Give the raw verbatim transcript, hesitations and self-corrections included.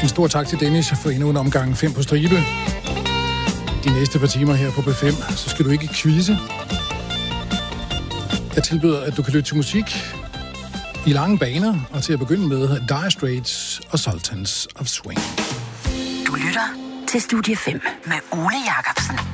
En stor tak til Dennis for endnu en omgang fem på stribe. De næste par timer her på B fem, så skal du ikke quizze. Jeg tilbyder, at du kan lytte til musik i lange baner, og til at begynde med Dire Straits og Sultans of Swing. Du lytter til Studie fem med Ole Jacobsen.